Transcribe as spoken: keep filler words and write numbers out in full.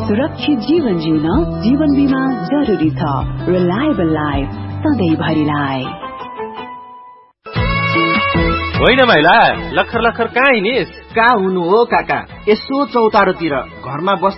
सुरक्षित जीवन जिउन जीवन बीमा जरुरी छ। Reliable life सधैँभरिलाई। होइन महिला लखर लखर कहाँ हिँडिस? कहाँ हुनु हो काका, यसो चौतारोतिर घरमा बस